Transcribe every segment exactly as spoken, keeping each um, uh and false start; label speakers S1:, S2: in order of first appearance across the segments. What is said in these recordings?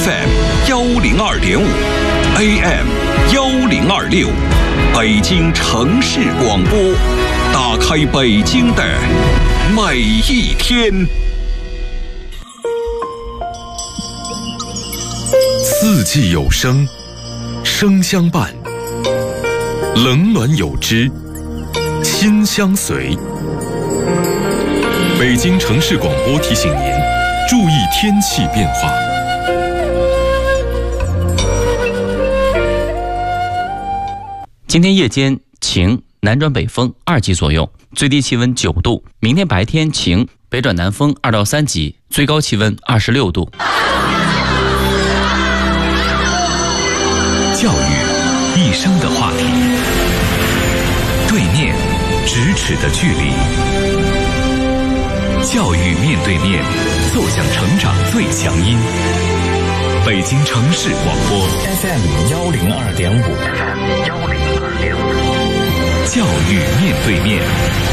S1: F M 幺零二点五 A M 幺零二六，北京城市广播，打开北京的每一天。四季有声，声相伴，冷暖有之，心相随。北京城市广播提醒您注意天气变化。
S2: 今天夜间晴，南转北风二级左右，最低气温九度。明天白天晴，北转南风二到三级，最高气温二十六度。
S1: 教育一生的话题，对面咫尺的距离，教育面对面，奏响成长最强音。北京城市广播 F M 幺零二点五 F M 幺零二点五，教育面对面。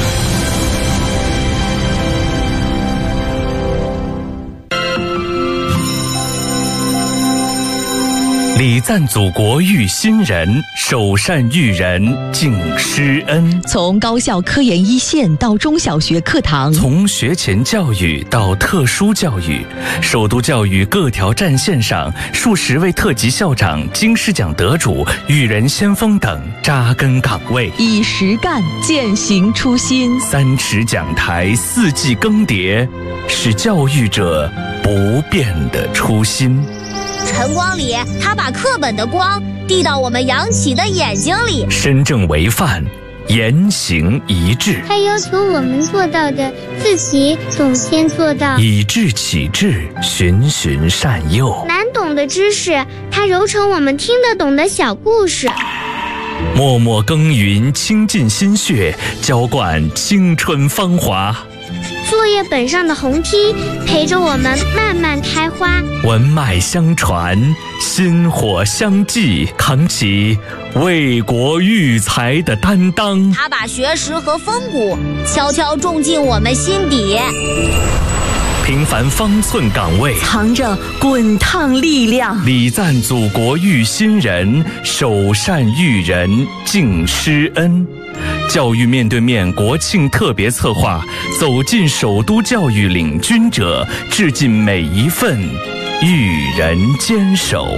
S3: 礼赞祖国育新人，首善育人敬师恩。
S4: 从高校科研一线到中小学课堂，
S3: 从学前教育到特殊教育，首都教育各条战线上，数十位特级校长、金狮奖得主、育人先锋等扎根岗位，
S4: 以实干践行初心。
S3: 三尺讲台，四季更迭，是教育者不变的初心。
S5: 晨光里，他把课本的光递到我们扬起的眼睛里。
S3: 身正为范，言行一致。
S6: 他要求我们做到的，自己总先做到。
S3: 以智启智，循循善诱。
S6: 难懂的知识，他揉成我们听得懂的小故事。
S3: 默默耕耘，倾尽心血，浇灌青春芳华。
S6: 作业本上的红梯陪着我们慢慢开花，
S3: 文脉相传，薪火相继，扛起为国育才的担当。
S5: 他把学识和风骨悄悄种进我们心底。
S3: 平凡方寸岗位，
S4: 藏着滚烫力量。
S3: 礼赞祖国育新人，首善育人敬师恩。教育面对面国庆特别策划，走进首都教育领军者，致敬每一份育人坚守。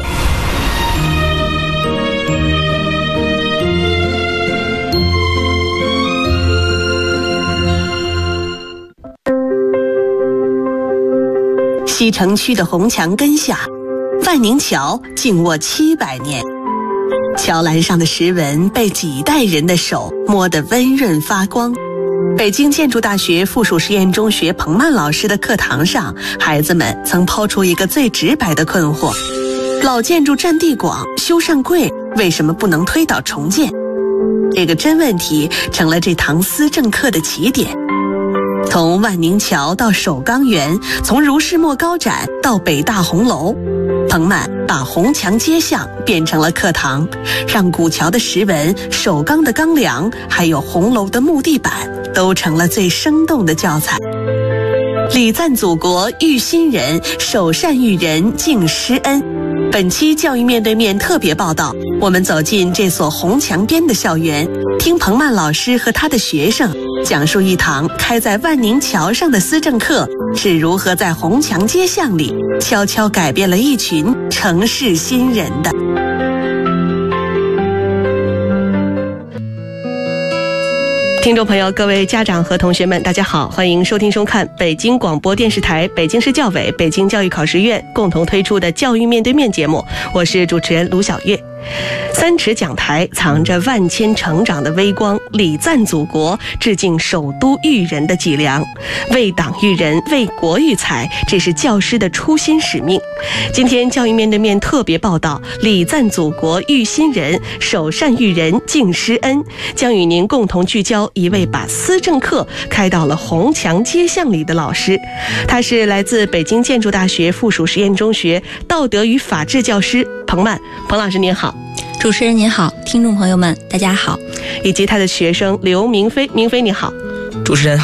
S7: 西城区的红墙根下，万宁桥静卧七百年。桥栏上的石纹被几代人的手摸得温润发光。北京建筑大学附属实验中学彭曼老师的课堂上，孩子们曾抛出一个最直白的困惑：老建筑占地广，修缮贵，为什么不能推倒重建？这个真问题成了这堂思政课的起点。从万宁桥到首钢园，从如是莫高展到北大红楼，彭曼把红墙街巷变成了课堂，让古桥的石纹、首钢的钢梁，还有红楼的木地板，都成了最生动的教材。礼赞祖国育新人，首善育人敬师恩。本期教育面对面特别报道，我们走进这所红墙边的校园，听彭曼老师和他的学生讲述一堂开在万宁桥上的思政课是如何在红墙街巷里悄悄改变了一群城市新人的。
S8: 听众朋友，各位家长和同学们，大家好，欢迎收听收看北京广播电视台、北京市教委、北京教育考试院共同推出的教育面对面节目，我是主持人卢晓月。三尺讲台藏着万千成长的微光，礼赞祖国，致敬首都育人的脊梁，为党育人，为国育才，这是教师的初心使命。今天教育面对面特别报道，礼赞祖国育新人，首善育人敬师恩，将与您共同聚焦一位把思政课开到了红墙街巷里的老师。他是来自北京建筑大学附属实验中学道德与法治教师彭曼。彭老师您好。
S9: 主持人您好，听众朋友们大家好。
S8: 以及他的学生刘明飞。明飞你好。
S10: 主持人好，听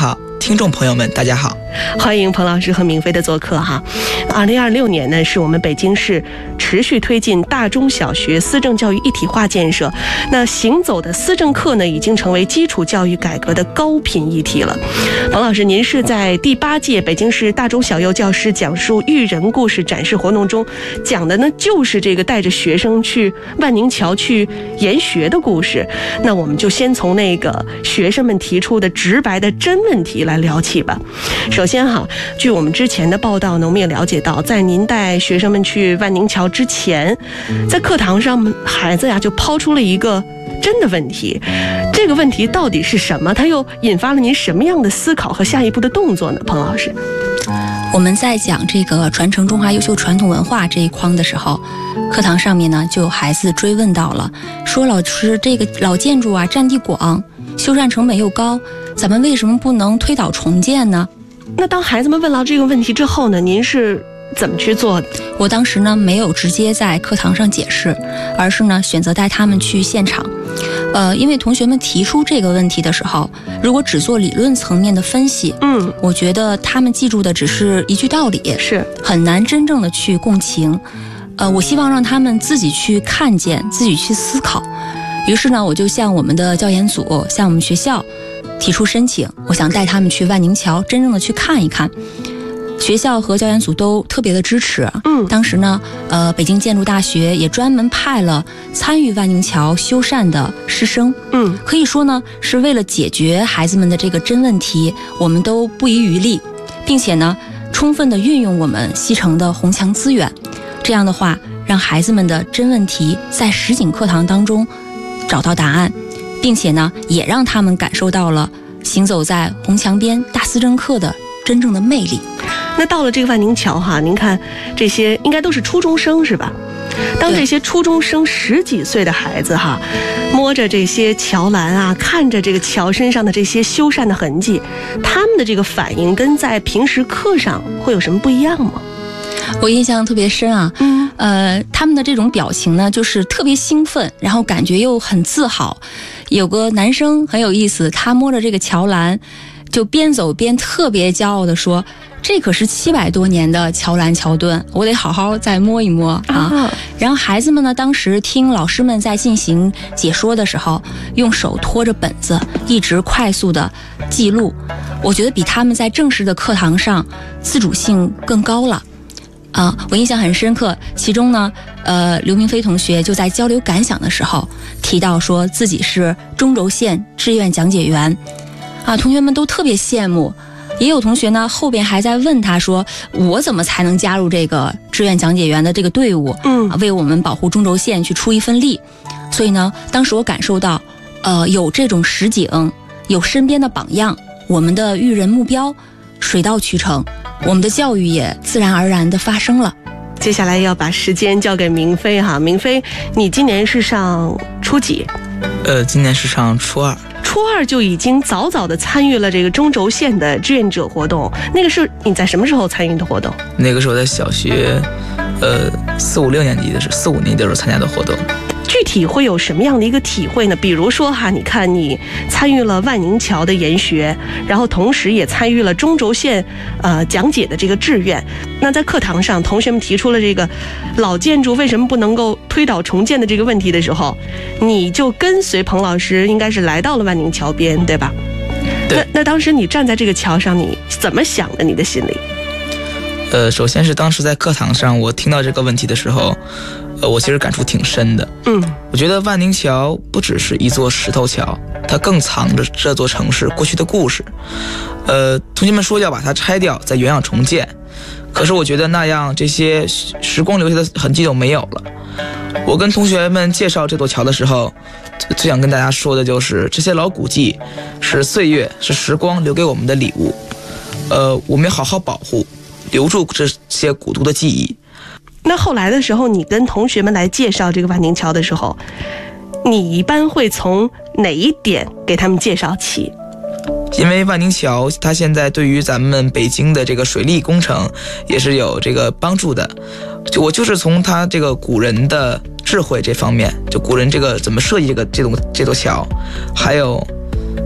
S10: 听众朋友们，大家好，
S8: 欢迎彭老师和明飞的做客哈。二零二六年呢，是我们北京市持续推进大中小学思政教育一体化建设。那行走的思政课呢，已经成为基础教育改革的高频议题了。彭老师，您是在第八届北京市大中小幼教师讲述育人故事展示活动中讲的呢，就是这个带着学生去万宁桥去研学的故事。那我们就先从那个学生们提出的直白的真问题来聊起吧。首先哈，据我们之前的报道呢，我们也了解到，在您带学生们去万宁桥之前，在课堂上孩子呀就抛出了一个真的问题。这个问题到底是什么？它又引发了您什么样的思考和下一步的动作呢？彭老师，
S9: 我们在讲这个传承中华优秀传统文化这一框的时候，课堂上面呢就有孩子追问到了，说老师，这个老建筑啊占地广，修缮成本又高，咱们为什么不能推倒重建呢？
S8: 那当孩子们问到这个问题之后呢，您是怎么去做的？
S9: 我当时呢没有直接在课堂上解释，而是呢选择带他们去现场。呃，因为同学们提出这个问题的时候，如果只做理论层面的分析，
S8: 嗯，
S9: 我觉得他们记住的只是一句道理，
S8: 是
S9: 很难真正的去共情。呃，我希望让他们自己去看见，自己去思考。于是呢，我就向我们的教研组，向我们学校提出申请，我想带他们去万宁桥，真正的去看一看。学校和教研组都特别的支持。
S8: 嗯，
S9: 当时呢，呃，北京建筑大学也专门派了参与万宁桥修缮的师生。
S8: 嗯，
S9: 可以说呢，是为了解决孩子们的这个真问题，我们都不遗余力，并且呢，充分的运用我们西城的红墙资源。这样的话，让孩子们的真问题在实景课堂当中找到答案，并且呢，也让他们感受到了行走在红墙边大思政课的真正的魅力。
S8: 那到了这个万宁桥哈，您看这些应该都是初中生是吧？当这些初中生十几岁的孩子哈，摸着这些桥栏啊，看着这个桥身上的这些修缮的痕迹，他们的这个反应跟在平时课上会有什么不一样吗？
S9: 我印象特别深啊，
S8: 嗯，
S9: 呃，他们的这种表情呢，就是特别兴奋，然后感觉又很自豪。有个男生很有意思，他摸着这个桥栏，就边走边特别骄傲地说：“这可是七百多年的桥栏桥墩，我得好好再摸一摸啊！”
S8: 啊
S9: 然后孩子们呢，当时听老师们在进行解说的时候，用手托着本子，一直快速的记录。我觉得比他们在正式的课堂上自主性更高了。啊，我印象很深刻。其中呢，呃，刘明飞同学就在交流感想的时候提到说自己是中轴线志愿讲解员，啊，同学们都特别羡慕。也有同学呢，后边还在问他说：“我怎么才能加入这个志愿讲解员的这个队伍？
S8: 嗯，
S9: 为我们保护中轴线去出一份力。”所以呢，当时我感受到，呃，有这种实景，有身边的榜样，我们的育人目标水到渠成，我们的教育也自然而然的发生了。
S8: 接下来要把时间交给明飞哈，明飞，你今年是上初几？
S10: 呃，今年是上初二。
S8: 初二就已经早早的参与了这个中轴线的志愿者活动，那个是你在什么时候参与的活动？
S10: 那个时候在小学，呃，四五六年级的时候，四五年级的时候参加的活动。
S8: 具体会有什么样的一个体会呢？比如说哈，你看你参与了万宁桥的研学，然后同时也参与了中轴线呃讲解的这个志愿。那在课堂上，同学们提出了这个老建筑为什么不能够推倒重建的这个问题的时候，你就跟随彭老师，应该是来到了万宁桥边，对吧？
S10: 对。
S8: 那那当时你站在这个桥上，你怎么想的？你的心里？
S10: 呃，首先是当时在课堂上，我听到这个问题的时候，呃，我其实感触挺深的。
S8: 嗯，
S10: 我觉得万宁桥不只是一座石头桥，它更藏着这座城市过去的故事。呃，同学们说要把它拆掉，再原样重建，可是我觉得那样这些时光留下的痕迹都没有了。我跟同学们介绍这座桥的时候，最想跟大家说的就是这些老古迹是岁月，是时光留给我们的礼物。呃，我们要好好保护，留住这些古都的记忆。
S8: 那后来的时候，你跟同学们来介绍这个万宁桥的时候，你一般会从哪一点给他们介绍起？
S10: 因为万宁桥它现在对于咱们北京的这个水利工程也是有这个帮助的，就我就是从它这个古人的智慧这方面，就古人这个怎么设计这个这种这座桥，还有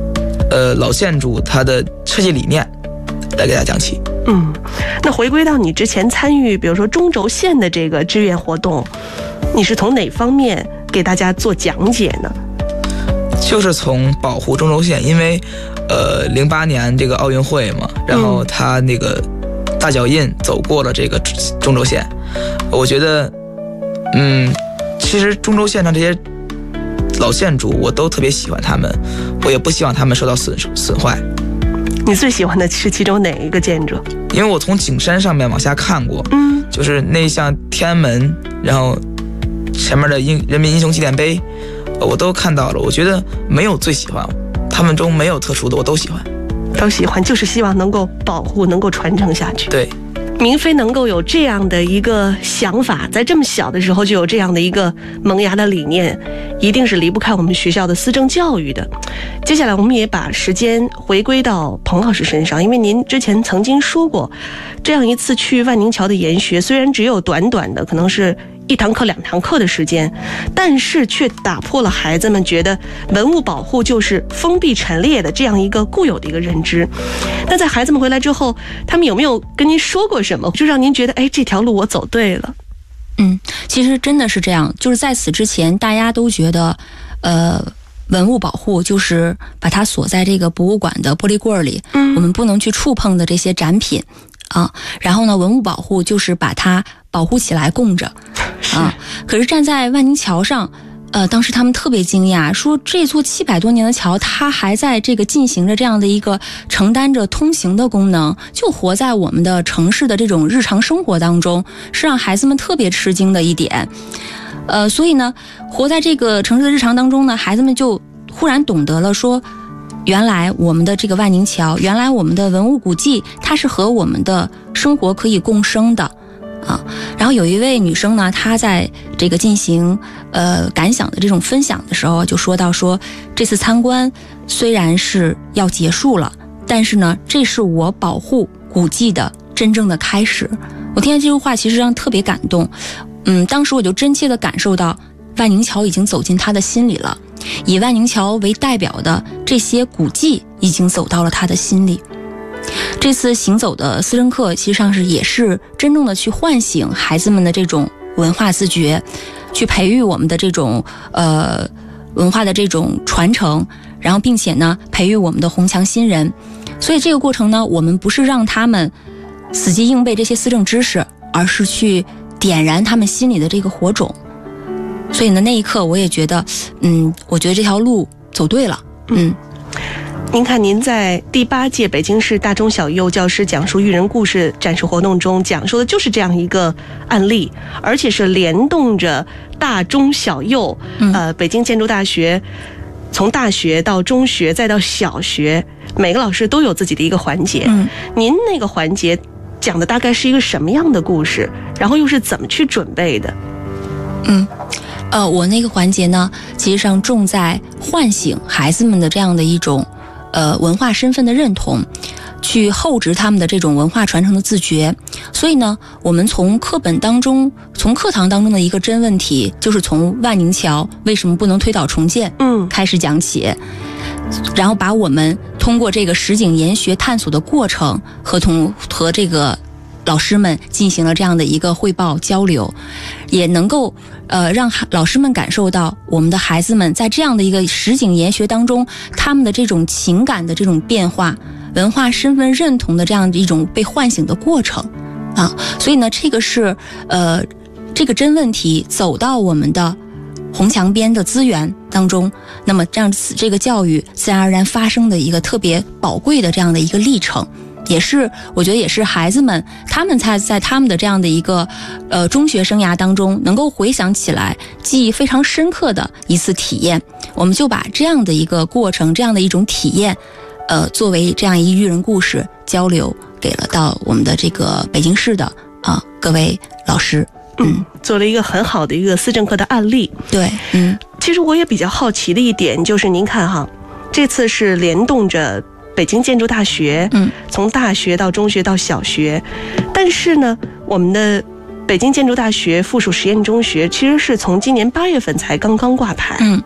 S10: 呃老建筑它的设计理念来给大家讲起。
S8: 嗯，那回归到你之前参与，比如说中轴线的这个志愿活动，你是从哪方面给大家做讲解呢？
S10: 就是从保护中轴线，因为呃零八年这个奥运会嘛，然后他那个大脚印走过了这个中轴线，我觉得嗯其实中轴线上这些老建筑我都特别喜欢他们，我也不希望他们受到损损坏。
S8: 你最喜欢的是其中哪一个建筑？
S10: 因为我从景山上面往下看过，
S8: 嗯，
S10: 就是那像天安门，然后前面的英人民英雄纪念碑，我都看到了。我觉得没有最喜欢，他们中没有特殊的，我都喜欢，
S8: 都喜欢，就是希望能够保护，能够传承下去。
S10: 对。
S8: 明飞能够有这样的一个想法，在这么小的时候就有这样的一个萌芽的理念，一定是离不开我们学校的思政教育的。接下来我们也把时间回归到彭老师身上，因为您之前曾经说过，这样一次去万宁桥的研学，虽然只有短短的可能是一堂课两堂课的时间，但是却打破了孩子们觉得文物保护就是封闭陈列的这样一个固有的一个认知。那在孩子们回来之后，他们有没有跟您说过什么，就让您觉得哎，这条路我走对了？
S9: 嗯，其实真的是这样，就是在此之前大家都觉得呃文物保护就是把它锁在这个博物馆的玻璃柜里，嗯，我们不能去触碰的这些展品啊。然后呢，文物保护就是把它保护起来供着啊。可是站在万宁桥上，呃，当时他们特别惊讶，说这座七百多年的桥，它还在这个进行着这样的一个承担着通行的功能，就活在我们的城市的这种日常生活当中，是让孩子们特别吃惊的一点。呃，所以呢，活在这个城市的日常当中呢，孩子们就忽然懂得了说，原来我们的这个万宁桥，原来我们的文物古迹，它是和我们的生活可以共生的。啊，然后有一位女生呢，她在这个进行呃感想的这种分享的时候，就说到说，这次参观虽然是要结束了，但是呢，这是我保护古迹的真正的开始。我听见这句话，其实让特别感动。嗯，当时我就真切地感受到，万宁桥已经走进她的心里了，以万宁桥为代表的这些古迹已经走到了她的心里。这次行走的思政课，其实上是也是真正的去唤醒孩子们的这种文化自觉，去培育我们的这种呃文化的这种传承，然后并且呢培育我们的红墙新人。所以这个过程呢，我们不是让他们死记硬背这些思政知识，而是去点燃他们心里的这个火种。所以呢，那一刻我也觉得，嗯，我觉得这条路走对了，嗯。
S8: 您看，您在第八届北京市大中小幼教师讲述育人故事展示活动中讲述的就是这样一个案例，而且是联动着大中小幼，嗯、呃，北京建筑大学从大学到中学再到小学，每个老师都有自己的一个环节。嗯，您那个环节讲的大概是一个什么样的故事，然后又是怎么去准备的？
S9: 嗯。呃，我那个环节呢，其实上重在唤醒孩子们的这样的一种呃文化身份的认同，去厚植他们的这种文化传承的自觉。所以呢，我们从课本当中，从课堂当中的一个真问题，就是从万宁桥为什么不能推倒重建，嗯，开始讲起，然后把我们通过这个实景研学探索的过程和同和这个老师们进行了这样的一个汇报交流，也能够呃让老师们感受到我们的孩子们在这样的一个实景研学当中，他们的这种情感的这种变化，文化身份认同的这样的一种被唤醒的过程啊。所以呢，这个是呃这个真问题走到我们的红墙边的资源当中，那么这样这个教育自然而然发生的一个特别宝贵的这样的一个历程。也是我觉得也是孩子们他们在在他们的这样的一个呃中学生涯当中能够回想起来记忆非常深刻的一次体验。我们就把这样的一个过程，这样的一种体验呃作为这样一育人故事交流给了到我们的这个北京市的啊、呃、各位老师。
S8: 嗯，做了一个很好的一个思政课的案例。
S9: 对，嗯，
S8: 其实我也比较好奇的一点就是，您看哈，这次是联动着北京建筑大学，嗯，从大学到中学到小学，但是呢，我们的北京建筑大学附属实验中学其实是从今年八月份才刚刚挂牌，嗯，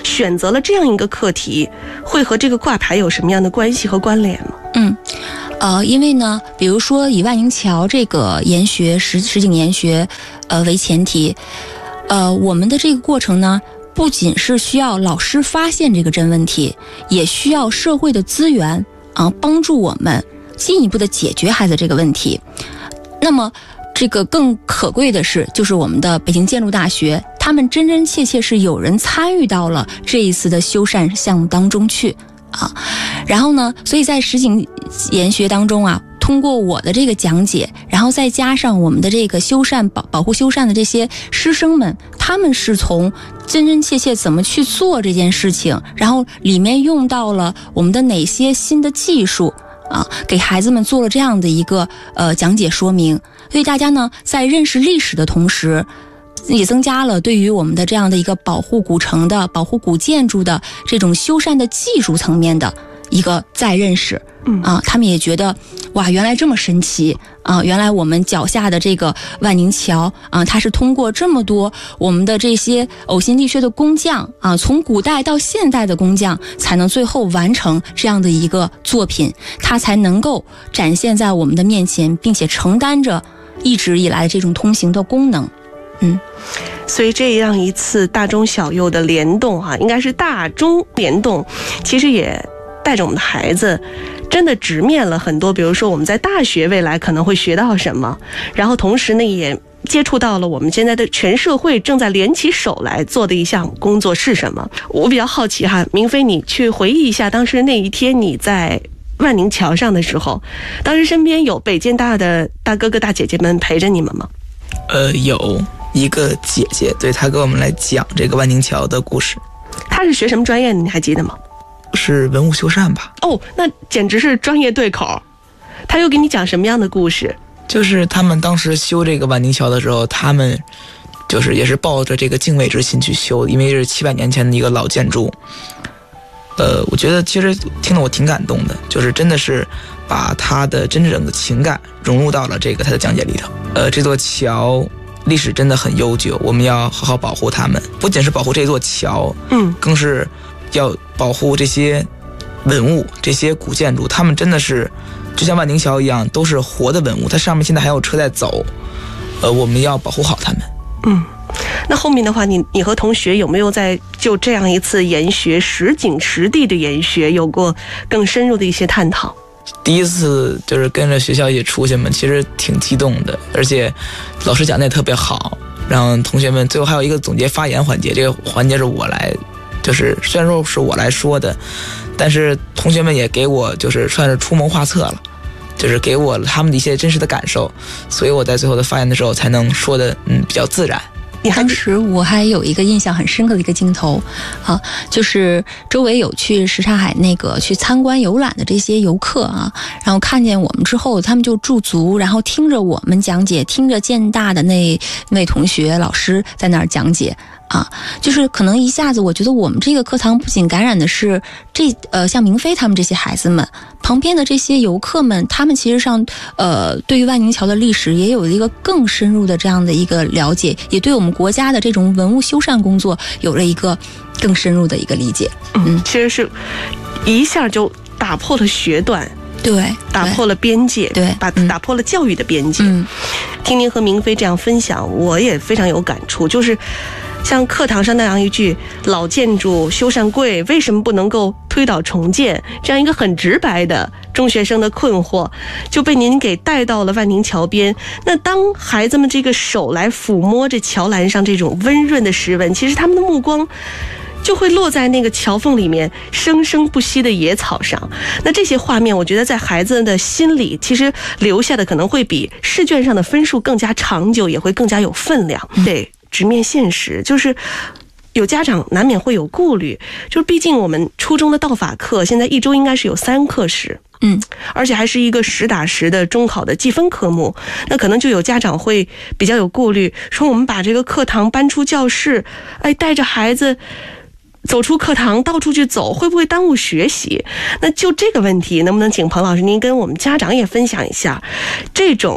S8: 选择了这样一个课题，会和这个挂牌有什么样的关系和关联吗？
S9: 嗯。呃，因为呢，比如说以万宁桥这个研学实实景研学，呃为前提，呃，我们的这个过程呢，不仅是需要老师发现这个真问题，也需要社会的资源啊，帮助我们进一步的解决孩子这个问题。那么，这个更可贵的是，就是我们的北京建筑大学，他们真真切切是有人参与到了这一次的修缮项目当中去。啊，然后呢，所以在实景研学当中啊，通过我的这个讲解，然后再加上我们的这个修缮保保护修缮的这些师生们，他们是从真真切切怎么去做这件事情，然后里面用到了我们的哪些新的技术啊，给孩子们做了这样的一个呃讲解说明，所以大家呢在认识历史的同时，也增加了对于我们的这样的一个保护古城的、保护古建筑的这种修缮的技术层面的一个再认识。嗯啊，他们也觉得哇，原来这么神奇啊！原来我们脚下的这个万宁桥啊，它是通过这么多我们的这些呕心沥血的工匠啊，从古代到现代的工匠，才能最后完成这样的一个作品，它才能够展现在我们的面前，并且承担着一直以来的这种通行的功能。嗯，
S8: 所以这样一次大中小幼的联动哈、啊，应该是大中联动，其实也带着我们的孩子真的直面了很多，比如说我们在大学未来可能会学到什么，然后同时呢也接触到了我们现在的全社会正在联起手来做的一项工作是什么。我比较好奇哈，明飞，你去回忆一下当时那一天你在万宁桥上的时候，当时身边有北建大的大哥哥大姐姐们陪着你们吗？
S10: 呃，有一个姐姐，对，她给我们来讲这个万宁桥的故事。
S8: 她是学什么专业的？你还记得吗？
S10: 是文物修缮吧？
S8: 哦，那简直是专业对口。她又给你讲什么样的故事？
S10: 就是他们当时修这个万宁桥的时候，他们就是也是抱着这个敬畏之心去修，因为是七百年前的一个老建筑。呃，我觉得其实听得我挺感动的，就是真的是把他的真正的情感融入到了这个他的讲解里头。呃，这座桥历史真的很悠久，我们要好好保护它们，不仅是保护这座桥，嗯，更是要保护这些文物、这些古建筑，它们真的是就像万宁桥一样，都是活的文物，它上面现在还有车在走，呃，我们要保护好它们。
S8: 嗯。那后面的话，你你和同学有没有在就这样一次研学实景实地的研学有过更深入的一些探讨？
S10: 第一次就是跟着学校一起出去嘛，其实挺激动的，而且老师讲的也特别好，让同学们最后还有一个总结发言环节，这个环节是我来，就是虽然说是我来说的，但是同学们也给我就是算是出谋划策了，就是给我他们的一些真实的感受，所以我在最后的发言的时候才能说的嗯比较自然。
S9: 当时我还有一个印象很深刻的一个镜头啊，就是周围有去什刹海那个去参观游览的这些游客啊，然后看见我们之后，他们就驻足，然后听着我们讲解，听着建大的那那位同学老师在那儿讲解啊，就是可能一下子我觉得我们这个课堂不仅感染的是这呃像明飞他们这些孩子们，旁边的这些游客们，他们其实上呃对于万宁桥的历史也有一个更深入的这样的一个了解，也对我们国家的这种文物修缮工作有了一个更深入的一个理解。
S8: 嗯，其实是一下就打破了学段。
S9: 对，
S8: 打破了边界，
S9: 对，
S8: 把打破了教育的边界。
S9: 嗯，
S8: 听您和明飞这样分享，我也非常有感触。就是像课堂上那样一句“老建筑修缮贵，为什么不能够推倒重建”这样一个很直白的中学生的困惑，就被您给带到了万宁桥边。那当孩子们这个手来抚摸着桥栏上这种温润的石纹，其实他们的目光就会落在那个桥缝里面生生不息的野草上。那这些画面我觉得在孩子的心里其实留下的可能会比试卷上的分数更加长久，也会更加有分量。对，直面现实，就是有家长难免会有顾虑，就是毕竟我们初中的道法课现在一周应该是有三课时，嗯，而且还是一个实打实的中考的计分科目，那可能就有家长会比较有顾虑，说我们把这个课堂搬出教室，哎，带着孩子走出课堂到处去走，会不会耽误学习？那就这个问题，能不能请彭老师您跟我们家长也分享一下，这种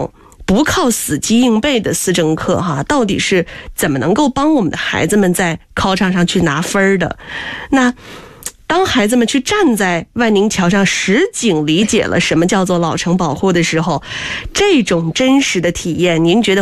S8: 不靠死记硬背的思政课哈，到底是怎么能够帮我们的孩子们在考场上去拿分的？那当孩子们去站在万宁桥上实景理解了什么叫做老城保护的时候，这种真实的体验，您觉得